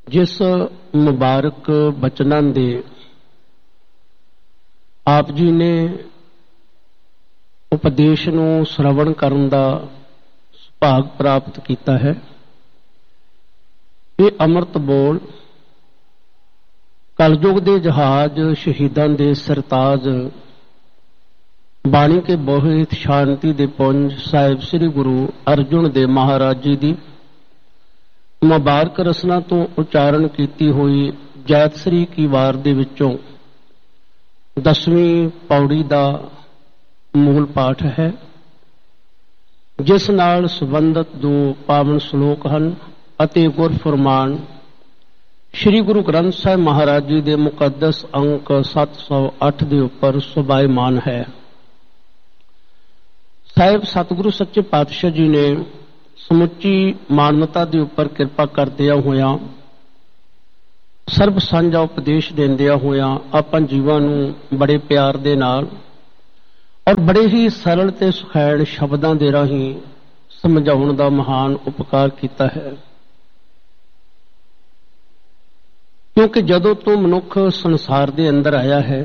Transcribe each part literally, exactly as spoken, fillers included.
ਜਿਸ ਮੁਬਾਰਕ ਬਚਨਾਂ ਦੇ ਆਪ ਜੀ ਨੇ ਉਪਦੇਸ਼ ਨੂੰ ਸ਼ਰਵਣ ਕਰਨ ਦਾ ਸੁਭਾਗ ਪ੍ਰਾਪਤ ਕੀਤਾ ਹੈ। ਇਹ ਅੰਮ੍ਰਿਤ ਬੋਲ ਕਲਯੁਗ ਦੇ ਜਹਾਜ਼ ਸ਼ਹੀਦਾਂ ਦੇ ਸਰਤਾਜ ਬਾਣੀ ਕੇ ਬੋਹਿਤ ਸ਼ਾਂਤੀ ਦੇ ਪੁੰਜ ਸਾਹਿਬ ਸ੍ਰੀ ਗੁਰੂ ਅਰਜੁਨ ਦੇਵ ਮਹਾਰਾਜ ਜੀ ਦੀ ਮੁਬਾਰਕ ਰਸਨਾ ਤੋਂ ਉਚਾਰਨ ਕੀਤੀ ਹੋਈ ਜੈਤਸਰੀ ਕੀ ਵਾਰ ਦੇ ਵਿੱਚੋਂ ਦਸਵੀਂ ਪੌੜੀ ਦਾ ਮੂਲ ਪਾਠ ਹੈ, ਜਿਸ ਨਾਲ ਸੰਬੰਧਿਤ ਦੋ ਪਾਵਨ ਸ਼ਲੋਕ ਹਨ ਅਤੇ ਗੁਰਫੁਰਮਾਨ ਸ਼੍ਰੀ ਗੁਰੂ ਗ੍ਰੰਥ ਸਾਹਿਬ ਮਹਾਰਾਜ ਜੀ ਦੇ ਮੁਕੱਦਸ ਅੰਕ ਸੱਤ ਸੌ ਅੱਠ ਦੇ ਉੱਪਰ ਸੁਭਾਇਮਾਨ ਹੈ। ਸਾਹਿਬ ਸਤਿਗੁਰੂ ਸੱਚੇ ਪਾਤਸ਼ਾਹ ਜੀ ਨੇ ਸਮੁੱਚੀ ਮਾਨਵਤਾ ਦੇ ਉੱਪਰ ਕਿਰਪਾ ਕਰਦਿਆਂ ਹੋਇਆਂ ਸਰਬ ਸਾਂਝਾ ਉਪਦੇਸ਼ ਦਿੰਦਿਆਂ ਹੋਇਆਂ ਆਪਾਂ ਜੀਵਾਂ ਨੂੰ ਬੜੇ ਪਿਆਰ ਦੇ ਨਾਲ ਔਰ ਬੜੇ ਹੀ ਸਰਲ ਤੇ ਸੁਖੈੜ ਸ਼ਬਦਾਂ ਦੇ ਰਾਹੀਂ ਸਮਝਾਉਣ ਦਾ ਮਹਾਨ ਉਪਕਾਰ ਕੀਤਾ ਹੈ। ਕਿਉਂਕਿ ਜਦੋਂ ਤੋਂ ਮਨੁੱਖ ਸੰਸਾਰ ਦੇ ਅੰਦਰ ਆਇਆ ਹੈ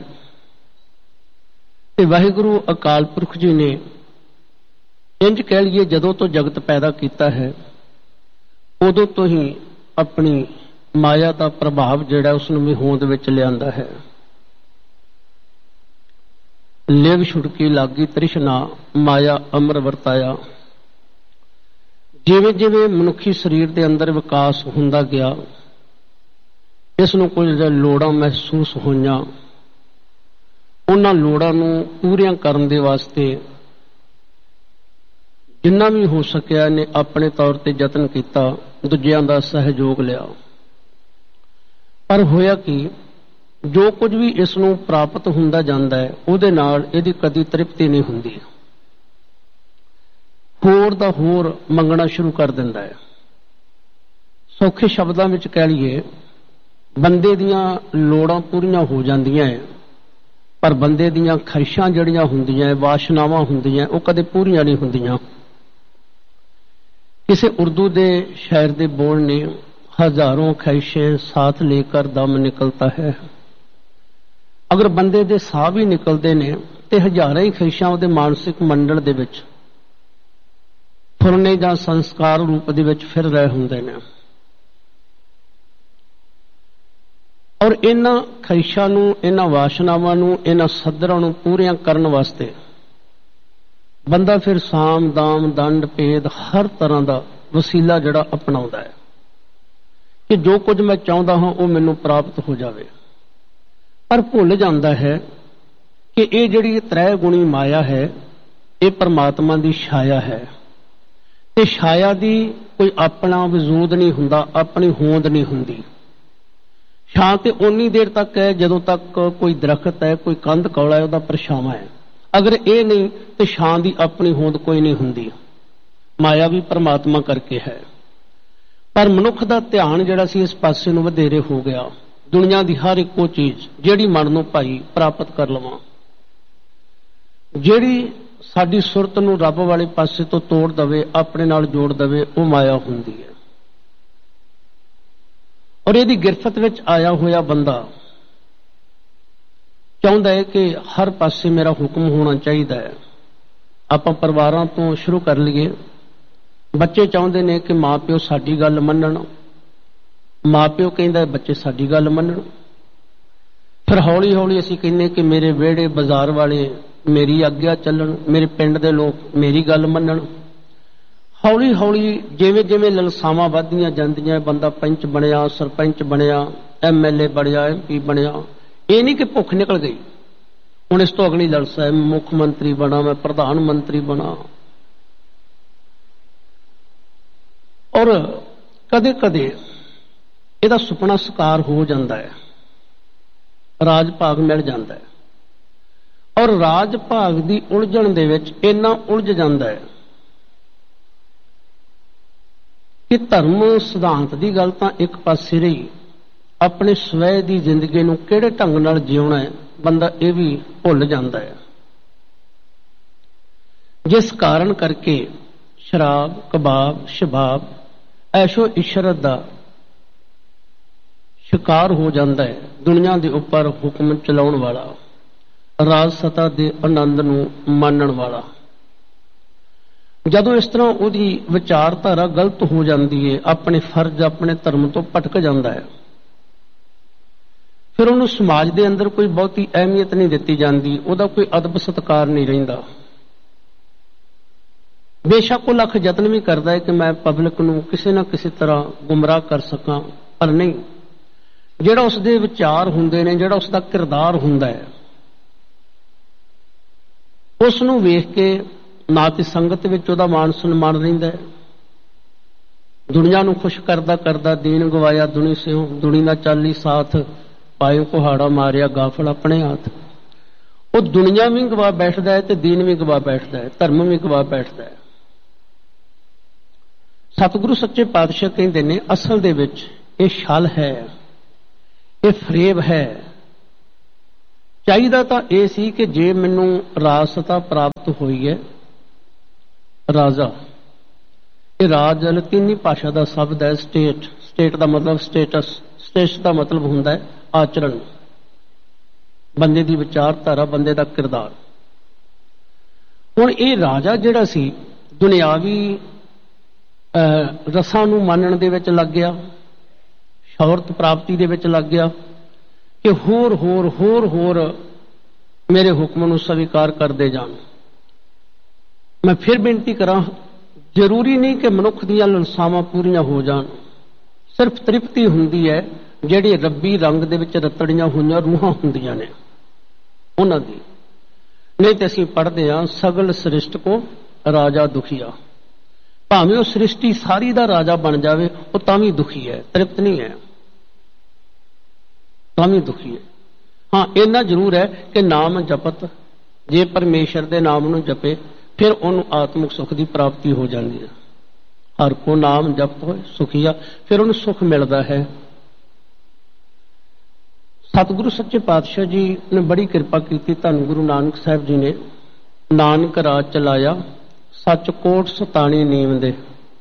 ਤੇ ਵਾਹਿਗੁਰੂ ਅਕਾਲ ਪੁਰਖ ਜੀ ਨੇ ਇੰਜ ਕਹਿ ਲਈਏ ਜਦੋਂ ਤੋਂ ਜਗਤ ਪੈਦਾ ਕੀਤਾ ਹੈ ਉਦੋਂ ਤੋਂ ਹੀ ਆਪਣੀ ਮਾਇਆ ਦਾ ਪ੍ਰਭਾਵ ਜਿਹੜਾ ਉਸ ਨੂੰ ਵੀ ਹੋਂਦ ਵਿੱਚ ਲਿਆਂਦਾ ਹੈ। ਲਿਵ ਛੁਟਕੀ ਲਾਗੀ ਤ੍ਰਿਸ਼ਨਾ ਮਾਇਆ ਅਮਰ ਵਰਤਾਇਆ। ਜਿਵੇਂ ਜਿਵੇਂ ਮਨੁੱਖੀ ਸਰੀਰ ਦੇ ਅੰਦਰ ਵਿਕਾਸ ਹੁੰਦਾ ਗਿਆ, ਇਸ ਨੂੰ ਕੁਝ ਲੋੜਾਂ ਮਹਿਸੂਸ ਹੋਈਆਂ। ਉਹਨਾਂ ਲੋੜਾਂ ਨੂੰ ਪੂਰੀਆਂ ਕਰਨ ਦੇ ਵਾਸਤੇ ਜਿੰਨਾ ਵੀ ਹੋ ਸਕਿਆ ਨੇ ਆਪਣੇ ਤੌਰ ਤੇ ਯਤਨ ਕੀਤਾ, ਦੂਜਿਆਂ ਦਾ ਸਹਿਯੋਗ ਲਿਆ। ਪਰ ਹੋਇਆ ਕਿ ਜੋ ਕੁਝ ਵੀ ਇਸ ਨੂੰ ਪ੍ਰਾਪਤ ਹੁੰਦਾ ਜਾਂਦਾ ਹੈ ਉਹਦੇ ਨਾਲ ਇਹਦੀ ਕਦੀ ਤ੍ਰਿਪਤੀ ਨਹੀਂ ਹੁੰਦੀ, ਹੋਰ ਦਾ ਹੋਰ ਮੰਗਣਾ ਸ਼ੁਰੂ ਕਰ ਦਿੰਦਾ ਹੈ। ਸੌਖੇ ਸ਼ਬਦਾਂ ਵਿੱਚ ਕਹਿ ਲਈਏ, ਬੰਦੇ ਦੀਆਂ ਲੋੜਾਂ ਪੂਰੀਆਂ ਹੋ ਜਾਂਦੀਆਂ ਹੈ ਪਰ ਬੰਦੇ ਦੀਆਂ ਖਹਿਸ਼ਾਂ ਜਿਹੜੀਆਂ ਹੁੰਦੀਆਂ, ਵਾਸ਼ਨਾਵਾਂ ਹੁੰਦੀਆਂ, ਉਹ ਕਦੇ ਪੂਰੀਆਂ ਨਹੀਂ ਹੁੰਦੀਆਂ। ਕਿਸੇ ਉਰਦੂ ਦੇ ਸ਼ਾਇਰ ਦੇ ਬੋਲ ਨੇ, ਹਜ਼ਾरों ख्वाहिशें साथ लेकर दम निकलता है। ਅਗਰ ਬੰਦੇ ਦੇ ਸਾਹ ਵੀ ਨਿਕਲਦੇ ਨੇ ਤੇ ਹਜ਼ਾਰਾਂ ਹੀ ਖਹਿਸ਼ਾਂ ਉਹਦੇ ਮਾਨਸਿਕ ਮੰਡਲ ਦੇ ਵਿੱਚ ਫੁਰਨੇ ਜਾਂ ਸੰਸਕਾਰ ਰੂਪ ਦੇ ਵਿੱਚ ਫਿਰ ਰਹੇ ਹੁੰਦੇ ਨੇ। ਔਰ ਇਹਨਾਂ ਖਹਿਸ਼ਾਂ ਨੂੰ, ਇਹਨਾਂ ਵਾਸ਼ਨਾਵਾਂ ਨੂੰ, ਇਹਨਾਂ ਸੱਧਰਾਂ ਨੂੰ ਪੂਰੀਆਂ ਕਰਨ ਵਾਸਤੇ ਬੰਦਾ ਫਿਰ ਸਾਮ ਦਾਮ ਦੰਡ ਭੇਦ ਹਰ ਤਰ੍ਹਾਂ ਦਾ ਵਸੀਲਾ ਜਿਹੜਾ ਅਪਣਾਉਂਦਾ ਹੈ ਕਿ ਜੋ ਕੁਝ ਮੈਂ ਚਾਹੁੰਦਾ ਹਾਂ ਉਹ ਮੈਨੂੰ ਪ੍ਰਾਪਤ ਹੋ ਜਾਵੇ। ਪਰ ਭੁੱਲ ਜਾਂਦਾ ਹੈ ਕਿ ਇਹ ਜਿਹੜੀ ਤ੍ਰੈ ਗੁਣੀ ਮਾਇਆ ਹੈ ਇਹ ਪਰਮਾਤਮਾ ਦੀ ਛਾਇਆ ਹੈ ਤੇ ਛਾਇਆ ਦੀ ਕੋਈ ਆਪਣਾ ਵਜੂਦ ਨਹੀਂ ਹੁੰਦਾ, ਆਪਣੀ ਹੋਂਦ ਨਹੀਂ ਹੁੰਦੀ। ਛਾਂ ਤੇ ਓਨੀ ਦੇਰ ਤੱਕ ਹੈ ਜਦੋਂ ਤੱਕ ਕੋਈ ਦਰਖਤ ਹੈ, ਕੋਈ ਕੰਧ ਕੌਲਾ ਹੈ, ਉਹਦਾ ਪਰਛਾਵਾਂ ਹੈ। ਅਗਰ ਇਹ ਨਹੀਂ ਤੇ ਛਾਂ ਦੀ ਆਪਣੀ ਹੋਂਦ ਕੋਈ ਨਹੀਂ ਹੁੰਦੀ। ਮਾਇਆ ਵੀ ਪਰਮਾਤਮਾ ਕਰਕੇ ਹੈ। ਪਰ ਮਨੁੱਖ ਦਾ ਧਿਆਨ ਜਿਹੜਾ ਸੀ ਇਸ ਪਾਸੇ ਨੂੰ ਵਧੇਰੇ ਹੋ ਗਿਆ। ਦੁਨੀਆ ਦੀ ਹਰ ਇੱਕੋ ਚੀਜ਼ ਜਿਹੜੀ ਮਨ ਨੂੰ ਭਾਈ ਪ੍ਰਾਪਤ ਕਰ ਲਵਾਂ, ਜਿਹੜੀ ਸਾਡੀ ਸੁਰਤ ਨੂੰ ਰੱਬ ਵਾਲੇ ਪਾਸੇ ਤੋਂ ਤੋੜ ਦਵੇ, ਆਪਣੇ ਨਾਲ ਜੋੜ ਦਵੇ, ਉਹ ਮਾਇਆ ਹੁੰਦੀ ਹੈ। ਔਰ ਇਹਦੀ ਗਿਰਫਤ ਵਿੱਚ ਆਇਆ ਹੋਇਆ ਬੰਦਾ ਚਾਹੁੰਦਾ ਹੈ ਕਿ ਹਰ ਪਾਸੇ ਮੇਰਾ ਹੁਕਮ ਹੋਣਾ ਚਾਹੀਦਾ ਹੈ। ਆਪਾਂ ਪਰਿਵਾਰਾਂ ਤੋਂ ਸ਼ੁਰੂ ਕਰ ਲਈਏ। ਬੱਚੇ ਚਾਹੁੰਦੇ ਨੇ ਕਿ ਮਾਂ ਪਿਓ ਸਾਡੀ ਗੱਲ ਮੰਨਣ, ਮਾਂ ਪਿਓ ਕਹਿੰਦਾ ਬੱਚੇ ਸਾਡੀ ਗੱਲ ਮੰਨਣ। ਫਿਰ ਹੌਲੀ ਹੌਲੀ ਅਸੀਂ ਕਹਿੰਦੇ ਕਿ ਮੇਰੇ ਵਿਹੜੇ ਬਾਜ਼ਾਰ ਵਾਲੇ ਮੇਰੀ ਆਗਿਆ ਚੱਲਣ, ਮੇਰੇ ਪਿੰਡ ਦੇ ਲੋਕ ਮੇਰੀ ਗੱਲ ਮੰਨਣ। ਹੌਲੀ ਹੌਲੀ ਜਿਵੇਂ ਜਿਵੇਂ ਲਲਸਾਵਾਂ ਵੱਧਦੀਆਂ ਜਾਂਦੀਆਂ, ਬੰਦਾ ਪੰਚ ਬਣਿਆ, ਸਰਪੰਚ ਬਣਿਆ, ਐਮ ਐਲ ਏ ਬਣਿਆ, ਐਮ ਪੀ ਬਣਿਆ। ਇਹ ਨਹੀਂ ਕਿ ਭੁੱਖ ਨਿਕਲ ਗਈ, ਹੁਣ ਇਸ ਤੋਂ ਅਗਲੀ ਲਲਸਾ ਹੈ ਮੁੱਖ ਮੰਤਰੀ ਬਣਾ, ਮੈਂ ਪ੍ਰਧਾਨ ਮੰਤਰੀ ਬਣਾ। ਔਰ ਕਦੇ ਕਦੇ ਇਹਦਾ ਸੁਪਨਾ ਸਾਕਾਰ ਹੋ ਜਾਂਦਾ ਹੈ, ਰਾਜ ਭਾਗ ਮਿਲ ਜਾਂਦਾ ਹੈ। ਔਰ ਰਾਜ ਭਾਗ ਦੀ ਉਲਝਣ ਦੇ ਵਿੱਚ ਇੰਨਾ ਉਲਝ ਜਾਂਦਾ ਹੈ ਕਿ ਧਰਮ ਸਿਧਾਂਤ ਦੀ ਗੱਲ ਤਾਂ ਇੱਕ ਪਾਸੇ ਰਹੀ, ਆਪਣੇ ਸਵੈ ਦੀ ਜ਼ਿੰਦਗੀ ਨੂੰ ਕਿਹੜੇ ਢੰਗ ਨਾਲ ਜਿਉਣਾ ਹੈ ਬੰਦਾ ਇਹ ਵੀ ਭੁੱਲ ਜਾਂਦਾ ਹੈ। ਜਿਸ ਕਾਰਨ ਕਰਕੇ ਸ਼ਰਾਬ, ਕਬਾਬ, ਸ਼ਬਾਬ, ਐਸ਼ੋ ਇਸ਼ਰਤ ਦਾ शिकार हो जाता है, दुनिया के उपर हुक्म चलाउण वाला, राज सत्ता के आनंद नूं मानण वाला। जदों इस तरह उहदी विचारधारा गलत हो जाती है, अपने फर्ज अपने धर्म तो भटक जाता है, फिर उन्होंने समाज के अंदर कोई बहुती अहमियत नहीं दी जाती, उहदा कोई अदब सत्कार नहीं रहिंदा। बेशक वो लख यतन भी करता है कि मैं पब्लिक नूं किसी न किसी तरह गुमराह कर सकां, पर नहीं, जिहड़ा उसदे विचार हुंदे ने, जिहड़ा उसदा किरदार हुंदा है, उस नूं वेख के ना कि संगत विच उहदा मान सन्मान रहिंदा है। दुनिया नूं खुश करदा करदा दीन गवाया दुनी सिओ, दुनी ना चाली साथ, पाए कुहाड़ा मारिया गाफल अपने हाथ। वो दुनिया भी गवा बैठदा है ते दीन भी गवा बैठदा है, धर्म भी गवा बैठदा है। सतगुरु सच्चे पातशाह कहंदे ने असल दे विच ये छल है, ये फरेब है। चाहिदा तां ये सी कि जे मैनूं राजसता प्राप्त हुई है, राजा, ये राज लतीनी भाषा का शब्द है, स्टेट, स्टेट का मतलब स्टेटस, स्टेटस का मतलब हुंदा है आचरण, बंदे की विचारधारा, बंदे का किरदार। हुण ये राजा जिहड़ा सी दुनियावी रसां नूं मानण दे विच लग गया, शौहरत प्राप्ति दे विच लग गया कि होर होर होर होर मेरे हुक्म नूं स्वीकार करदे जाण। मैं फिर बेनती करा, जरूरी नहीं कि मनुख दीयां ललसावां पूरीआं हो जाण, सिर्फ तृप्ति हुंदी है जिहड़ी रब्बी रंग दे विच रतड़ियां होईआं रूहां हुंदियां ने उन्हां दी। नहीं ते असीं पढ़दे हां सगल सृष्ट को राजा दुखिया, भावें वो सृष्टि सारी दा राजा बन जावे वो तां भी दुखी है, तृप्त नहीं है, तां भी दुखी है। हाँ, इन्ना जरूर है कि नाम जपत, जे परमेश्वर दे नाम नूं जपे फिर उन्होंने आत्मिक सुख की प्राप्ति हो जाती है। हर को नाम जप हो सुखिया, फिर उन्हें सुख मिलता है। सतगुरु सच्चे पातशाह जी ने बड़ी कृपा की, धन गुरु नानक साहब जी ने नानक राज चलाया, सच कोट सताणी नीम दे।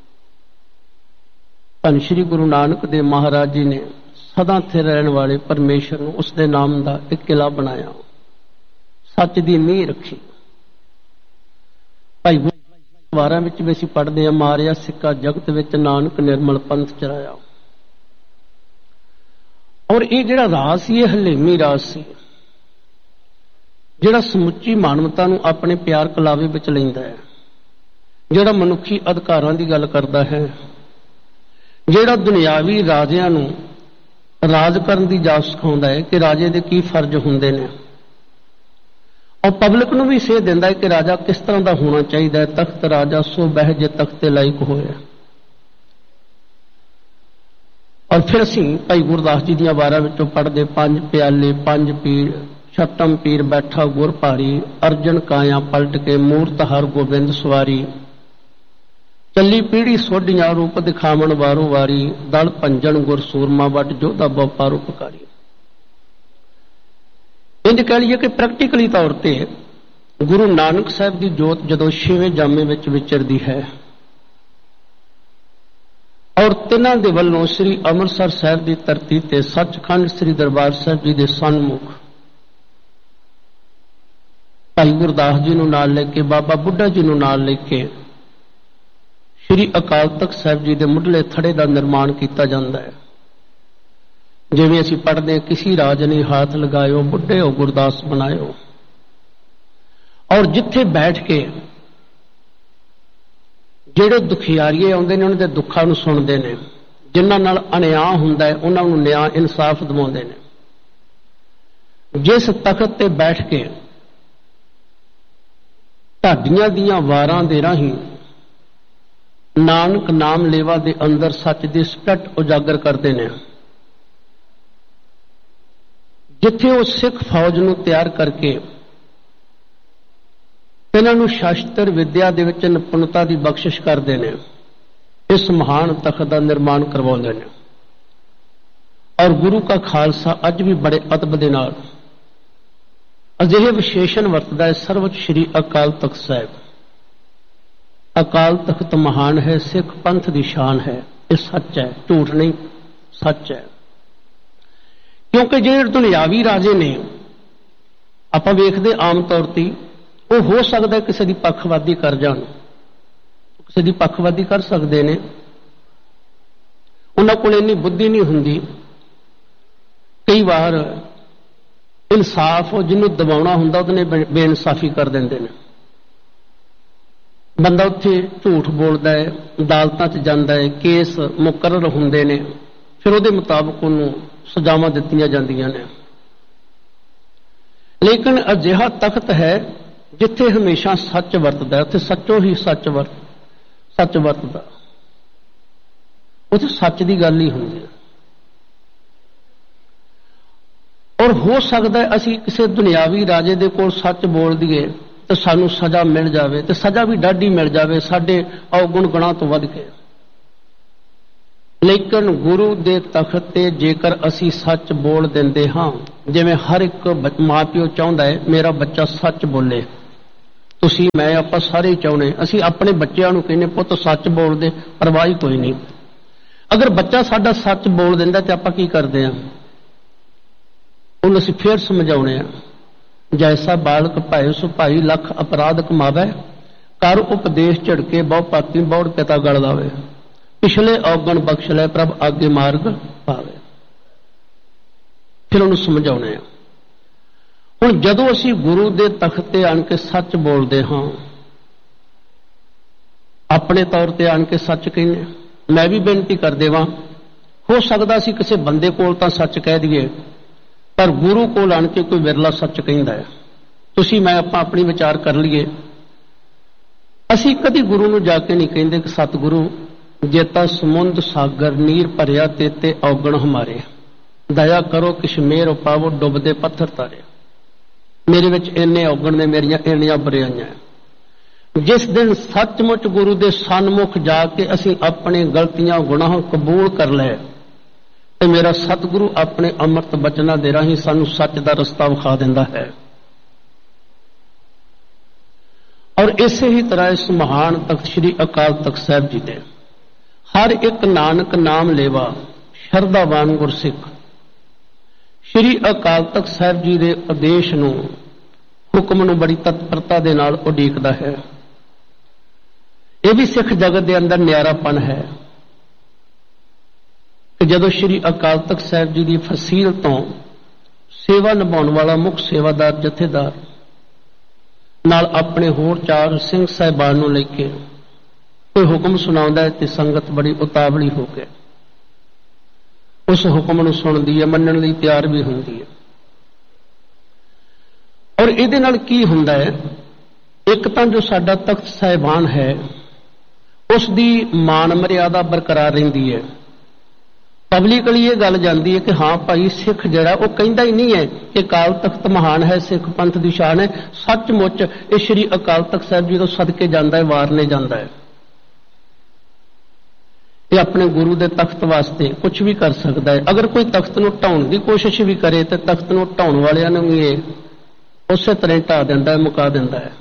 धन श्री गुरु नानक देव महाराज जी ने सदा स्थिर रहने वाले परमेश्वर नूं उसदे नाम का एक किला बनाया, सच की नींह रखी। भाई वारां विच भी असीं पढ़दे हां, मारिया सिक्का जगत विच नानक निर्मल पंथ चराया। और ये जिहड़ा राज सी, ये हलेमी राज सी, जिहड़ा समुची मानवता नूं अपने प्यार कलावे विच लैंदा है, जिहड़ा मनुखी अधिकारां दी गल करदा है, जिहड़ा दुनियावी राजिआं नूं राज करन दी जाच सिखाउंदा है कि राजे दे की फर्ज हुंदे ने, और पब्लिक नूं भी सेह दिंदा है कि राजा किस तरह का होना चाहिए। तख्त राजा सो बह जे तख्ते लायक होए। और फिर असीं भाई गुरदास जी दियां वारां विचों पढ़दे, पंज प्याले पंज पीर, छटम पीर बैठा गुर भारी, अर्जन काया पलट के मूरत हर गोबिंद सवारी, चली पीढ़ी सोडियां रूप दिखावण वारो वारी, दल पंजन गुर सूरमा वट जोधा बहु परोपकारी। इंज कह लीए कि प्रैक्टिकली तौर पर गुरु नानक साहब की जोत जदों छेवें जामे विच विचरदी है और तिन्हां दे वल्लों श्री अमृतसर साहब की धरती ते सचखंड श्री दरबार साहब जी के सन्मुख भाई गुरदास जी नूं नाल लेके, बाबा बुढ़ा जी नूं नाल लेके श्री अकाल तख्त साहब जी के मुढ़ले थड़े का निर्माण किया जाता है। जिवें असीं पढ़दे, किसी राज ने हाथ लगायो, बुढ़े हो गुरदास बनायो। और जिथे बैठ के जिहड़े दुखियारीए आउंदे ने उन्हां दे दुखां नूं सुणदे ने, जिन्हां नाल अन्याय हुंदा है उन्हां नूं न्याय इंसाफ दिवाउंदे ने। जिस तख्त ते बैठ के ढाडियां दीयां वारां दे राहीं नानक नाम लेवा दे अंदर सच दी स्पष्ट उजागर करते हैं, जिथे वो सिख फौज नूं तैयार करके इन्हां नूं शास्त्र विद्या दे विच निपुणता की बख्शिश करते हैं, इस महान तख्त का निर्माण करवाउंदे हैं। और गुरु का खालसा अज भी बड़े अदब दे नाल अजिहे विशेषण वरतदा है, सर्वोच्च श्री अकाल तख्त साहब। अकाल तख्त महान है, सिख पंथ की शान है, ये सच है, झूठ नहीं, सच है। क्योंकि ਜਿਹੜੇ ਦੁਨਿਆਵੀ ਰਾਜੇ ਨੇ ਆਪਾਂ ਵੇਖਦੇ ਆਮ ਤੌਰ ਤੇ ਉਹ ਹੋ ਸਕਦਾ ਕਿਸੇ ਦੀ ਪੱਖਵਾਦੀ ਕਰ ਜਾਣ, ਕਿਸੇ ਦੀ ਪੱਖਵਾਦੀ ਕਰ ਸਕਦੇ ਨੇ, ਉਹਨਾਂ ਕੋਲ ਇੰਨੀ ਬੁੱਧੀ ਨਹੀਂ ਹੁੰਦੀ। ਕਈ ਵਾਰ ਇਨਸਾਫ ਜਿਹਨੂੰ ਦਬਾਉਣਾ ਹੁੰਦਾ ਉਹਨੇ ਬੇਇਨਸਾਫੀ ਕਰ ਦਿੰਦੇ ਨੇ। ਬੰਦਾ ਉੱਥੇ ਝੂਠ ਬੋਲਦਾ ਹੈ, ਅਦਾਲਤਾਂ 'ਚ ਜਾਂਦਾ ਹੈ, ਕੇਸ ਮੁਕਰਰ ਹੁੰਦੇ ਨੇ, ਫਿਰ ਉਹਦੇ ਮੁਤਾਬਕ ਉਹਨੂੰ ਸਜ਼ਾਵਾਂ ਦਿੱਤੀਆਂ ਜਾਂਦੀਆਂ ਨੇ। ਲੇਕਿਨ ਅਜਿਹਾ ਤਖਤ ਹੈ ਜਿੱਥੇ ਹਮੇਸ਼ਾ ਸੱਚ ਵਰਤਦਾ, ਉੱਥੇ ਸੱਚੋ ਹੀ ਸੱਚ ਵਰਤ ਸੱਚ ਵਰਤਦਾ, ਉੱਥੇ ਸੱਚ ਦੀ ਗੱਲ ਹੀ ਹੁੰਦੀ ਹੈ। ਔਰ ਹੋ ਸਕਦਾ ਅਸੀਂ ਕਿਸੇ ਦੁਨਿਆਵੀ ਰਾਜੇ ਦੇ ਕੋਲ ਸੱਚ ਬੋਲ ਦਈਏ ਤੇ ਸਾਨੂੰ ਸਜ਼ਾ ਮਿਲ ਜਾਵੇ, ਤੇ ਸਜ਼ਾ ਵੀ ਡਾਢੀ ਮਿਲ ਜਾਵੇ ਸਾਡੇ ਔਗੁਣ ਗੁਣਾਂ ਤੋਂ ਵੱਧ ਕੇ। ਲੇਕਿਨ ਗੁਰੂ ਦੇ ਤਖਤ ਤੇ ਜੇਕਰ ਅਸੀਂ ਸੱਚ ਬੋਲ ਦਿੰਦੇ ਹਾਂ, ਜਿਵੇਂ ਹਰ ਇੱਕ ਮਾਂ ਪਿਓ ਚਾਹੁੰਦਾ ਹੈ ਮੇਰਾ ਬੱਚਾ ਸੱਚ ਬੋਲੇ, ਤੁਸੀਂ ਮੈਂ ਆਪਾਂ ਸਾਰੇ ਹੀ ਚਾਹੁੰਦੇ, ਅਸੀਂ ਆਪਣੇ ਬੱਚਿਆਂ ਨੂੰ ਕਹਿੰਦੇ ਪੁੱਤ ਸੱਚ ਬੋਲਦੇ, ਪਰਵਾਹ ਹੀ ਕੋਈ ਨਹੀਂ। ਅਗਰ ਬੱਚਾ ਸਾਡਾ ਸੱਚ ਬੋਲ ਦਿੰਦਾ ਤੇ ਆਪਾਂ ਕੀ ਕਰਦੇ ਹਾਂ? ਉਹਨੂੰ ਅਸੀਂ ਫੇਰ ਸਮਝਾਉਣੇ ਆ, ਜੈਸਾ ਬਾਲਕ ਭਾਏ ਸੋ ਭਾਈ, ਲੱਖ ਅਪਰਾਧ ਕਮਾਵੇ, ਕਰ ਉਪਦੇਸ਼ ਝੜਕੇ ਬਹੁ ਪਾਤੀ ਬੌੜ ਪਿਤਾ ਗਲ ਲਾਵੇ, ਪਿਛਲੇ ਔਗਣ ਬਖਸ਼ ਲੈ ਪ੍ਰਭ ਆਗੇ ਮਾਰਗ ਪਾਵੇ। ਫਿਰ ਉਹਨੂੰ ਸਮਝਾਉਣੇ ਆ। ਹੁਣ ਜਦੋਂ ਅਸੀਂ ਗੁਰੂ ਦੇ ਤਖਤ ਤੇ ਆਣ ਕੇ ਸੱਚ ਬੋਲਦੇ ਹਾਂ, ਆਪਣੇ ਤੌਰ ਤੇ ਆਣ ਕੇ ਸੱਚ ਕਹਿੰਦੇ, ਮੈਂ ਵੀ ਬੇਨਤੀ ਕਰ ਦੇਵਾਂ, ਹੋ ਸਕਦਾ ਅਸੀਂ ਕਿਸੇ ਬੰਦੇ ਕੋਲ ਤਾਂ ਸੱਚ ਕਹਿ ਦਈਏ, ਪਰ ਗੁਰੂ ਕੋਲ ਆਣ ਕੇ ਕੋਈ ਵਿਰਲਾ ਸੱਚ ਕਹਿੰਦਾ ਹੈ। ਤੁਸੀਂ ਮੈਂ ਆਪਾਂ ਆਪਣੀ ਵਿਚਾਰ ਕਰ ਲਈਏ, ਅਸੀਂ ਕਦੀ ਗੁਰੂ ਨੂੰ ਜਾ ਕੇ ਨਹੀਂ ਕਹਿੰਦੇ ਕਿ ਸਤਿਗੁਰੂ ਜੇਤਾ ਸਮੁੰਦ ਸਾਗਰ ਨੀਰ ਭਰਿਆ ਤੇਤੇ ਔਗਣ ਹਮਾਰੇ, ਦਇਆ ਕਰੋ ਕਿਛ ਮੇਰ ਪਾਵੋ ਡੁੱਬਦੇ ਪੱਥਰ ਤਾਰੇ। ਮੇਰੇ ਵਿੱਚ ਇੰਨੇ ਔਗਣ ਨੇ, ਮੇਰੀਆਂ ਇੰਨੀਆਂ ਬੁਰਾਈਆਂ। ਜਿਸ ਦਿਨ ਸੱਚਮੁੱਚ ਗੁਰੂ ਦੇ ਸਨਮੁਖ ਜਾ ਕੇ ਅਸੀਂ ਆਪਣੇ ਗਲਤੀਆਂ ਗੁਨਾਹ ਕਬੂਲ ਕਰ ਲਏ ਤੇ ਮੇਰਾ ਸਤਿਗੁਰੂ ਆਪਣੇ ਅੰਮ੍ਰਿਤ ਬਚਨਾਂ ਦੇ ਰਾਹੀਂ ਸਾਨੂੰ ਸੱਚ ਦਾ ਰਸਤਾ ਵਿਖਾ ਦਿੰਦਾ ਹੈ। ਔਰ ਇਸੇ ਹੀ ਤਰ੍ਹਾਂ ਇਸ ਮਹਾਨ ਤਖਤ ਸ੍ਰੀ ਅਕਾਲ ਤਖਤ ਸਾਹਿਬ ਜੀ ਦੇ ਹਰ ਇੱਕ ਨਾਨਕ ਨਾਮ ਲੇਵਾ ਸ਼ਰਧਾਵਾਨ ਗੁਰਸਿੱਖ ਸ੍ਰੀ ਅਕਾਲ ਤਖਤ ਸਾਹਿਬ ਜੀ ਦੇ ਆਦੇਸ਼ ਨੂੰ, ਹੁਕਮ ਨੂੰ ਬੜੀ ਤਤਪਰਤਾ ਦੇ ਨਾਲ ਉਡੀਕਦਾ ਹੈ। ਇਹ ਵੀ ਸਿੱਖ ਜਗਤ ਦੇ ਅੰਦਰ ਨਿਆਰਾਪਨ ਹੈ ਕਿ ਜਦੋਂ ਸ੍ਰੀ ਅਕਾਲ ਤਖਤ ਸਾਹਿਬ ਜੀ ਦੀ ਫਸੀਲ ਤੋਂ ਸੇਵਾ ਨਿਭਾਉਣ ਵਾਲਾ ਮੁੱਖ ਸੇਵਾਦਾਰ ਜਥੇਦਾਰ ਨਾਲ ਆਪਣੇ ਹੋਰ ਚਾਰ ਸਿੰਘ ਸਾਹਿਬਾਨ ਨੂੰ ਲੈ ਕੇ ਕੋਈ ਹੁਕਮ ਸੁਣਾਉਂਦਾ ਹੈ ਤੇ ਸੰਗਤ ਬੜੀ ਉਤਾਵਲੀ ਹੋ ਕੇ ਉਸ ਹੁਕਮ ਨੂੰ ਸੁਣਦੀ ਹੈ, ਮੰਨਣ ਲਈ ਤਿਆਰ ਵੀ ਹੁੰਦੀ ਹੈ। ਔਰ ਇਹਦੇ ਨਾਲ ਕੀ ਹੁੰਦਾ ਹੈ? ਇੱਕ ਤਾਂ ਜੋ ਸਾਡਾ ਤਖਤ ਸਾਹਿਬਾਨ ਹੈ ਉਸ ਦੀ ਮਾਨ ਮਰਿਆਦਾ ਬਰਕਰਾਰ ਰਹਿੰਦੀ ਹੈ। ਪਬਲਿਕਲੀ ਇਹ ਗੱਲ ਜਾਂਦੀ ਹੈ ਕਿ ਹਾਂ ਭਾਈ ਸਿੱਖ ਜਿਹੜਾ ਉਹ ਕਹਿੰਦਾ ਹੀ ਨਹੀਂ ਹੈ ਕਿ ਅਕਾਲ ਤਖਤ ਮਹਾਨ ਹੈ, ਸਿੱਖ ਪੰਥ ਦੀ ਸ਼ਾਨ ਹੈ। ਸੱਚਮੁੱਚ ਇਹ ਸ੍ਰੀ ਅਕਾਲ ਤਖਤ ਸਾਹਿਬ ਜੀ ਤੋਂ ਸਦਕੇ ਜਾਂਦਾ ਹੈ, ਵਾਰਨੇ ਜਾਂਦਾ ਹੈ। ਇਹ ਆਪਣੇ ਗੁਰੂ ਦੇ ਤਖਤ ਵਾਸਤੇ ਕੁਝ ਵੀ ਕਰ ਸਕਦਾ ਹੈ। ਅਗਰ ਕੋਈ ਤਖਤ ਨੂੰ ਢਾਉਣ ਦੀ ਕੋਸ਼ਿਸ਼ ਵੀ ਕਰੇ ਤੇ ਤਖਤ ਨੂੰ ਢਾਉਣ ਵਾਲਿਆਂ ਨੂੰ ਵੀ ਇਹ ਉਸੇ ਤਰ੍ਹਾਂ ਢਾ ਦਿੰਦਾ ਹੈ, ਮੁਕਾ ਦਿੰਦਾ ਹੈ।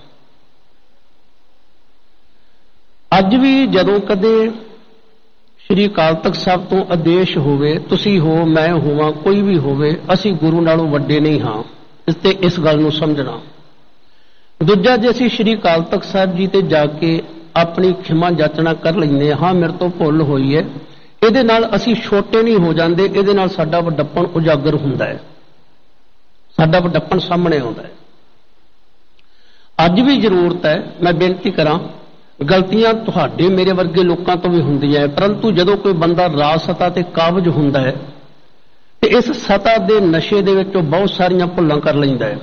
ਅੱਜ ਵੀ ਜਦੋਂ ਕਦੇ ਸ੍ਰੀ ਅਕਾਲ ਤਖਤ ਸਾਹਿਬ ਤੋਂ ਆਦੇਸ਼ ਹੋਵੇ, ਤੁਸੀਂ ਹੋ, ਮੈਂ ਹੋਵਾਂ, ਕੋਈ ਵੀ ਹੋਵੇ, ਅਸੀਂ ਗੁਰੂ ਨਾਲੋਂ ਵੱਡੇ ਨਹੀਂ ਹਾਂ, ਇਸ ਤੇ ਇਸ ਗੱਲ ਨੂੰ ਸਮਝਣਾ। ਦੂਜਾ, ਜੇ ਅਸੀਂ ਸ੍ਰੀ ਅਕਾਲ ਤਖਤ ਸਾਹਿਬ ਜੀ ਤੇ ਜਾ ਕੇ ਆਪਣੀ ਖਿਮਾ ਜਾਚਨਾ ਕਰ ਲੈਂਦੇ ਹਾਂ, ਮੇਰੇ ਤੋਂ ਭੁੱਲ ਹੋਈ ਹੈ, ਇਹਦੇ ਨਾਲ ਅਸੀਂ ਛੋਟੇ ਨਹੀਂ ਹੋ ਜਾਂਦੇ, ਇਹਦੇ ਨਾਲ ਸਾਡਾ ਵੱਡਪਣ ਉਜਾਗਰ ਹੁੰਦਾ ਹੈ, ਸਾਡਾ ਵੱਡਪਣ ਸਾਹਮਣੇ ਆਉਂਦਾ ਹੈ। ਅੱਜ ਵੀ ਜ਼ਰੂਰਤ ਹੈ, ਮੈਂ ਬੇਨਤੀ ਕਰਾਂ, ਗਲਤੀਆਂ ਤੁਹਾਡੇ ਮੇਰੇ ਵਰਗੇ ਲੋਕਾਂ ਤੋਂ ਵੀ ਹੁੰਦੀਆਂ, ਪਰੰਤੂ ਜਦੋਂ ਕੋਈ ਬੰਦਾ ਰਾਜ ਸਤਾ ਤੇ ਕਾਬਜ ਹੁੰਦਾ ਹੈ ਤੇ ਇਸ ਸਤਾ ਦੇ ਨਸ਼ੇ ਦੇ ਵਿੱਚ ਉਹ ਬਹੁਤ ਸਾਰੀਆਂ ਭੁੱਲਾਂ ਕਰ ਲੈਂਦਾ ਹੈ।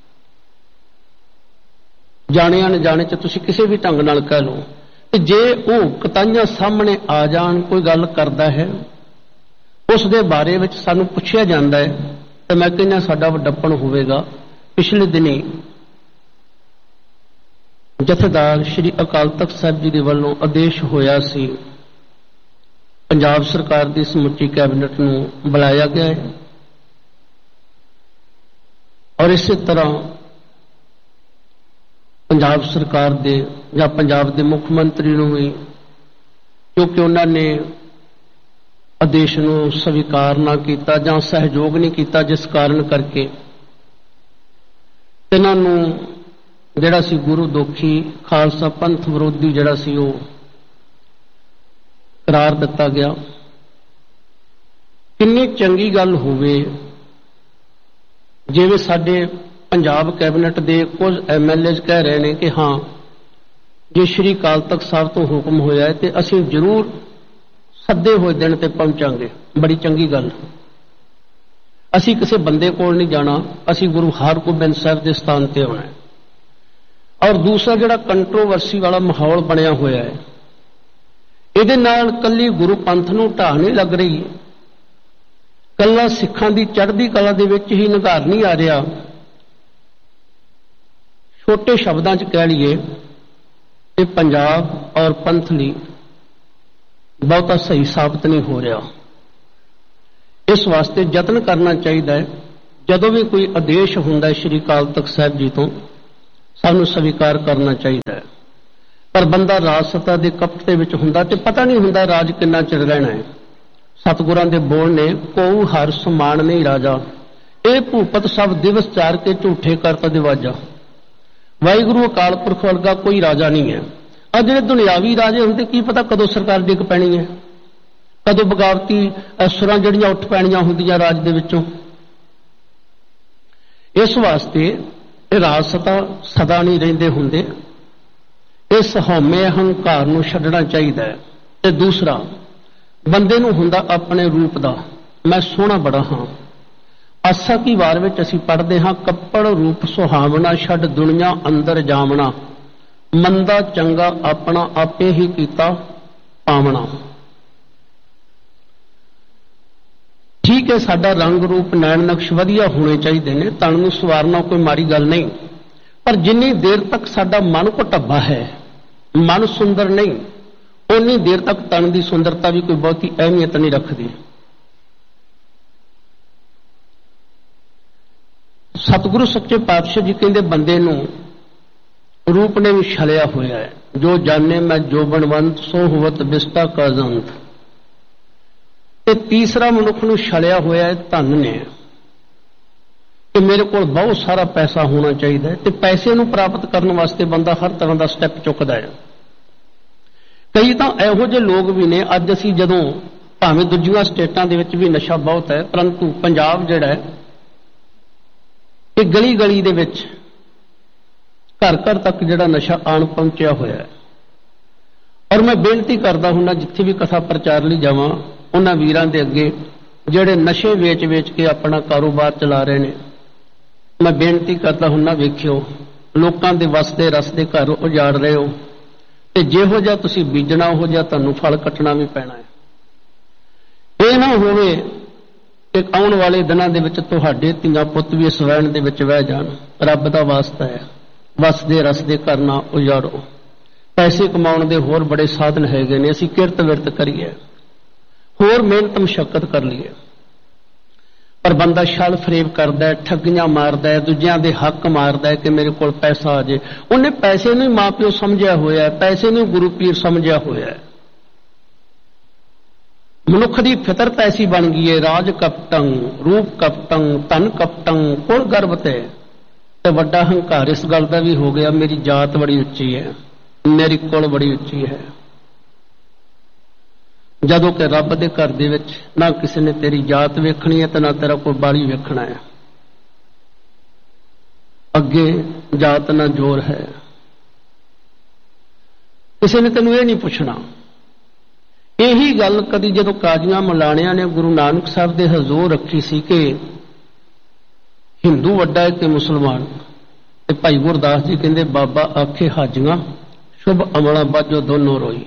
ਜਾਣੇ ਅਣਜਾਣੇ ਚ ਤੁਸੀਂ ਕਿਸੇ ਵੀ ਢੰਗ ਨਾਲ ਕਹਿ ਲਓ, ਤੇ ਜੇ ਉਹ ਕਤਾਈਆਂ ਸਾਹਮਣੇ ਆ ਜਾਣ, ਕੋਈ ਗੱਲ ਕਰਦਾ ਹੈ, ਉਸ ਦੇ ਬਾਰੇ ਵਿੱਚ ਸਾਨੂੰ ਪੁੱਛਿਆ ਜਾਂਦਾ ਹੈ, ਤੇ ਮੈਂ ਕਹਿੰਦਾ ਸਾਡਾ ਵੱਡਪਣ ਹੋਵੇਗਾ। ਪਿਛਲੇ ਦਿਨੀ ਜਥੇਦਾਰ ਸ੍ਰੀ ਅਕਾਲ ਤਖਤ ਸਾਹਿਬ ਜੀ ਦੇ ਵੱਲੋਂ ਆਦੇਸ਼ ਹੋਇਆ ਸੀ, ਪੰਜਾਬ ਸਰਕਾਰ ਦੀ ਸਮੁੱਚੀ ਕੈਬਨਿਟ ਨੂੰ ਬੁਲਾਇਆ ਗਿਆ ਹੈ ਔਰ ਇਸੇ ਤਰ੍ਹਾਂ ਪੰਜਾਬ ਸਰਕਾਰ ਦੇ ਜਾਂ ਪੰਜਾਬ ਦੇ ਮੁੱਖ ਮੰਤਰੀ ਨੂੰ ਵੀ, ਕਿਉਂਕਿ ਉਹਨਾਂ ਨੇ ਆਦੇਸ਼ ਨੂੰ ਸਵੀਕਾਰ ਨਾ ਕੀਤਾ ਜਾਂ ਸਹਿਯੋਗ ਨਹੀਂ ਕੀਤਾ, ਜਿਸ ਕਾਰਨ ਕਰਕੇ ਇਹਨਾਂ ਨੂੰ ਜਿਹੜਾ ਸੀ ਗੁਰੂ ਦੋਖੀ ਖਾਲਸਾ ਪੰਥ ਵਿਰੋਧੀ ਜਿਹੜਾ ਸੀ ਉਹ ਕਰਾਰ ਦਿੱਤਾ ਗਿਆ। ਕਿੰਨੀ ਚੰਗੀ ਗੱਲ ਹੋਵੇ ਜਿਵੇਂ ਸਾਡੇ ਪੰਜਾਬ ਕੈਬਨਿਟ ਦੇ ਕੁਝ ਐਮ ਐਲ ਏ ਕਹਿ ਰਹੇ ਨੇ ਕਿ ਹਾਂ ਜੇ ਸ਼੍ਰੀ ਅਕਾਲ ਤਖਤ ਸਾਹਿਬ ਤੋਂ ਹੁਕਮ ਹੋਇਆ ਹੈ ਤੇ ਅਸੀਂ ਜ਼ਰੂਰ ਸੱਦੇ ਹੋਏ ਦਿਨ ਤੇ ਪਹੁੰਚਾਂਗੇ। ਬੜੀ ਚੰਗੀ ਗੱਲ। ਅਸੀਂ ਕਿਸੇ ਬੰਦੇ ਕੋਲ ਨਹੀਂ ਜਾਣਾ, ਅਸੀਂ ਗੁਰੂ ਹਰਗੋਬਿੰਦ ਸਾਹਿਬ ਦੇ ਸਥਾਨ ਤੇ ਆਉਣਾ ਹੈ। ਔਰ ਦੂਸਰਾ ਜਿਹੜਾ ਕੰਟਰੋਵਰਸੀ ਵਾਲਾ ਮਾਹੌਲ ਬਣਿਆ ਹੋਇਆ ਹੈ, ਇਹਦੇ ਨਾਲ ਕੱਲੀ ਗੁਰੂ ਪੰਥ ਨੂੰ ਢਾਹ ਨਹੀਂ ਲੱਗ ਰਹੀ, ਕੱਲਾ ਸਿੱਖਾਂ ਦੀ ਚੜ੍ਹਦੀ ਕਲਾ ਦੇ ਵਿੱਚ ਹੀ ਨਿਘਾਰ ਨਹੀਂ ਆ ਰਿਹਾ। ਛੋਟੇ ਸ਼ਬਦਾਂ 'ਚ ਕਹਿ ਲਈਏ ਇਹ ਪੰਜਾਬ ਔਰ ਪੰਥ ਲਈ ਬਹੁਤਾ ਸਹੀ ਸਾਬਤ ਨਹੀਂ ਹੋ ਰਿਹਾ। ਇਸ ਵਾਸਤੇ ਯਤਨ ਕਰਨਾ ਚਾਹੀਦਾ ਹੈ, ਜਦੋਂ ਵੀ ਕੋਈ ਆਦੇਸ਼ ਹੁੰਦਾ ਹੈ ਸ਼੍ਰੀ ਅਕਾਲ ਤਖਤ ਸਾਹਿਬ ਜੀ ਤੋਂ, ਸਾਨੂੰ ਸਵੀਕਾਰ ਕਰਨਾ ਚਾਹੀਦਾ ਹੈ। ਪਰ ਬੰਦਾ ਰਾਜ ਸੱਤਾ ਦੇ ਕਪਟ ਦੇ ਵਿੱਚ ਹੁੰਦਾ ਤੇ ਪਤਾ ਨਹੀਂ ਹੁੰਦਾ ਰਾਜ ਕਿੰਨਾ ਚਿਰ ਰਹਿਣਾ ਹੈ। ਸਤਿਗੁਰਾਂ ਦੇ ਬੋਲ ਨੇ, ਕੋਉ ਹਰ ਸਮਾਨ ਨਹੀਂ ਰਾਜਾ, ਇਹ ਭੂਪਤ ਸਭ ਦਿਵਸ ਚਾਰ ਕੇ ਝੂਠੇ ਕਰਤ ਦਿਵਾਜਾ। ਵਾਹਿਗੁਰੂ ਅਕਾਲ ਪੁਰਖ ਵਰਗਾ ਕੋਈ ਰਾਜਾ ਨਹੀਂ ਹੈ। ਆ ਜਿਹੜੇ ਦੁਨਿਆਵੀ ਰਾਜੇ ਹੁੰਦੇ, ਕੀ ਪਤਾ ਕਦੋਂ ਸਰਕਾਰ ਡਿੱਗ ਪੈਣੀ ਹੈ, ਕਦੋਂ ਬਗਾਵਤੀ ਅਸੁਰਾਂ ਜਿਹੜੀਆਂ ਉੱਠ ਪੈਣੀਆਂ ਹੁੰਦੀਆਂ ਰਾਜ ਦੇ ਵਿੱਚੋਂ। ਇਸ ਵਾਸਤੇ ਇਹ ਰਾਜ ਸਤਾ ਸਦਾ ਨਹੀਂ ਰਹਿੰਦੇ ਹੁੰਦੇ। ਇਸ ਹਉਮੈ ਹੰਕਾਰ ਨੂੰ ਛੱਡਣਾ ਚਾਹੀਦਾ ਹੈ। ਤੇ ਦੂਸਰਾ, ਬੰਦੇ ਨੂੰ ਹੁੰਦਾ ਆਪਣੇ ਰੂਪ ਦਾ, ਮੈਂ ਸੋਹਣਾ ਬੜਾ ਹਾਂ। ਆਸਾ ਕੀ ਵਾਰ ਵਿੱਚ ਅਸੀਂ ਪੜ੍ਹਦੇ ਹਾਂ, ਕੱਪੜ ਰੂਪ ਸੁਹਾਵਣਾ ਛੱਡ ਦੁਨੀਆ ਅੰਦਰ ਜਾਵਣਾ, ਮੰਦਾ ਚੰਗਾ ਆਪਣਾ ਆਪੇ ਹੀ ਕੀਤਾ ਪਾਵਣਾ। ਠੀਕ ਹੈ, ਸਾਡਾ ਰੰਗ ਰੂਪ ਨੈਣ ਨਕਸ਼ ਵਧੀਆ ਹੋਣੇ ਚਾਹੀਦੇ ਨੇ, ਤਨ ਨੂੰ ਸਵਾਰਨਾ ਕੋਈ ਮਾੜੀ ਗੱਲ ਨਹੀਂ, ਪਰ ਜਿੰਨੀ ਦੇਰ ਤੱਕ ਸਾਡਾ ਮਨ ਘਟੱਬਾ ਹੈ, ਮਨ ਸੁੰਦਰ ਨਹੀਂ, ਉਨੀ ਦੇਰ ਤੱਕ ਤਨ ਦੀ ਸੁੰਦਰਤਾ ਵੀ ਕੋਈ ਬਹੁਤੀ ਅਹਿਮੀਅਤ ਨਹੀਂ ਰੱਖਦੀ। ਸਤਿਗੁਰੂ ਸੱਚੇ ਪਾਤਸ਼ਾਹ ਜੀ ਕਹਿੰਦੇ ਬੰਦੇ ਨੂੰ ਰੂਪ ਨੇ ਵੀ ਛਲਿਆ ਹੋਇਆ ਹੈ। ਜੋ ਜਾਣੇ ਮੈਂ ਜੋਬਨਵੰਤ ਸੋ ਹੋਵਤ ਬਿਸਤਾ ਕਾ ਜੰਤ। ਤੇ ਤੀਸਰਾ ਮਨੁੱਖ ਨੂੰ ਛਲਿਆ ਹੋਇਆ ਹੈ ਧਨ ਨੇ, ਕਿ ਮੇਰੇ ਕੋਲ ਬਹੁਤ ਸਾਰਾ ਪੈਸਾ ਹੋਣਾ ਚਾਹੀਦਾ ਹੈ। ਤੇ ਪੈਸੇ ਨੂੰ ਪ੍ਰਾਪਤ ਕਰਨ ਵਾਸਤੇ ਬੰਦਾ ਹਰ ਤਰ੍ਹਾਂ ਦਾ ਸਟੈਪ ਚੁੱਕਦਾ ਹੈ। ਕਈ ਤਾਂ ਇਹੋ ਜਿਹੇ ਲੋਕ ਵੀ ਨੇ, ਅੱਜ ਅਸੀਂ ਜਦੋਂ ਭਾਵੇਂ ਦੂਜੀਆਂ ਸਟੇਟਾਂ ਦੇ ਵਿੱਚ ਵੀ ਨਸ਼ਾ ਬਹੁਤ ਹੈ, ਪਰੰਤੂ ਪੰਜਾਬ ਜਿਹੜਾ ਹੈ ਇਹ ਗਲੀ ਗਲੀ ਦੇ ਵਿੱਚ ਘਰ ਘਰ ਤੱਕ ਜਿਹੜਾ ਨਸ਼ਾ ਆਣ ਪਹੁੰਚਿਆ ਹੋਇਆ ਹੈ। ਔਰ ਮੈਂ ਬੇਨਤੀ ਕਰਦਾ ਹੁੰਦਾ, ਜਿੱਥੇ ਵੀ ਕਥਾ ਪ੍ਰਚਾਰ ਲਈ ਜਾਵਾਂ, ਉਹਨਾਂ ਵੀਰਾਂ ਦੇ ਅੱਗੇ ਜਿਹੜੇ ਨਸ਼ੇ ਵੇਚ ਵੇਚ ਕੇ ਆਪਣਾ ਕਾਰੋਬਾਰ ਚਲਾ ਰਹੇ ਨੇ, ਮੈਂ ਬੇਨਤੀ ਕਰਦਾ ਹੁੰਦਾ, ਵੇਖਿਓ ਲੋਕਾਂ ਦੇ ਵਸਦੇ ਰਸਦੇ ਘਰ ਉਜਾੜ ਰਹੇ ਹੋ, ਤੇ ਜਿਹੋ ਜਿਹਾ ਤੁਸੀਂ ਬੀਜਣਾ ਉਹੋ ਜਿਹਾ ਤੁਹਾਨੂੰ ਫਲ ਕੱਟਣਾ ਵੀ ਪੈਣਾ ਹੈ। ਇਹ ਨਾ ਹੋਵੇ ਕਿ ਆਉਣ ਵਾਲੇ ਦਿਨਾਂ ਦੇ ਵਿੱਚ ਤੁਹਾਡੇ ਧੀਆਂ ਪੁੱਤ ਵੀ ਇਸ ਵੈਣ ਦੇ ਵਿੱਚ ਵਹਿ ਜਾਣ। ਰੱਬ ਦਾ ਵਾਸਤਾ ਹੈ, ਵਸਦੇ ਰਸਦੇ ਘਰ ਨਾ ਉਜਾੜੋ। ਪੈਸੇ ਕਮਾਉਣ ਦੇ ਹੋਰ ਬੜੇ ਸਾਧਨ ਹੈਗੇ ਨੇ, ਅਸੀਂ ਕਿਰਤ ਵਿਰਤ ਕਰੀਏ, ਹੋਰ ਮਿਹਨਤ ਮੁਸ਼ੱਕਤ ਕਰ ਲਈਏ। ਪਰ ਬੰਦਾ ਛਲ ਫਰੇਬ ਕਰਦਾ ਹੈ, ਠੱਗੀਆਂ ਮਾਰਦਾ ਹੈ, ਦੂਜਿਆਂ ਦੇ ਹੱਕ ਮਾਰਦਾ ਹੈ ਕਿ ਮੇਰੇ ਕੋਲ ਪੈਸਾ ਆ ਜੇ। ਉਹਨੇ ਪੈਸੇ ਨੂੰ ਮਾਂ ਪਿਓ ਸਮਝਿਆ ਹੋਇਆ ਹੈ, ਪੈਸੇ ਨੂੰ ਗੁਰੂ ਪੀਰ ਸਮਝਿਆ ਹੋਇਆ ਹੈ। ਮਨੁੱਖ ਦੀ ਫਿਤਰਤ ਐਸੀ ਬਣ ਗਈ ਹੈ, ਰਾਜ ਕਪਟੰ ਰੂਪ ਕਪਟੰ ਧਨ ਕਪਟੰ ਕੁਲ ਗਰਭ ਤੇ ਤੇ ਵੱਡਾ ਹੰਕਾਰ ਇਸ ਗੱਲ ਦਾ ਵੀ ਹੋ ਗਿਆ, ਮੇਰੀ ਜਾਤ ਬੜੀ ਉੱਚੀ ਹੈ, ਮੇਰੀ ਕੁਲ ਬੜੀ ਉੱਚੀ ਹੈ। ਜਦੋਂ ਕਿ ਰੱਬ ਦੇ ਘਰ ਦੇ ਵਿੱਚ ਨਾ ਕਿਸੇ ਨੇ ਤੇਰੀ ਜਾਤ ਵੇਖਣੀ ਹੈ ਤੇ ਨਾ ਤੇਰਾ ਕੋਈ ਬਾਲੀ ਵੇਖਣਾ ਹੈ। ਅੱਗੇ ਜਾਤ ਨਾ ਜ਼ੋਰ ਹੈ, ਕਿਸੇ ਨੇ ਤੈਨੂੰ ਇਹ ਨਹੀਂ ਪੁੱਛਣਾ। ਇਹੀ ਗੱਲ ਕਦੀ ਜਦੋਂ ਕਾਜ਼ੀਆਂ ਮਲਾਣਿਆਂ ਨੇ ਗੁਰੂ ਨਾਨਕ ਸਾਹਿਬ ਦੇ ਹਜ਼ੂਰ ਰੱਖੀ ਸੀ ਕਿ ਹਿੰਦੂ ਵੱਡਾ ਹੈ ਕਿ ਮੁਸਲਮਾਨ, ਤੇ ਭਾਈ ਗੁਰਦਾਸ ਜੀ ਕਹਿੰਦੇ ਬਾਬਾ ਆਖੇ ਹਾਜੀਆਂ ਸ਼ੁਭ ਅਮਲਾਂ ਬਾਝੋ ਦੋਨੋਂ ਰੋਈ।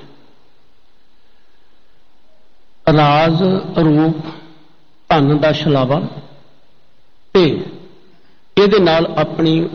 ਰਾਜ ਰੂਪ ਧਨ ਦਾ ਛਲਾਵਾ ਤੇ ਇਹਦੇ ਨਾਲ ਆਪਣੀ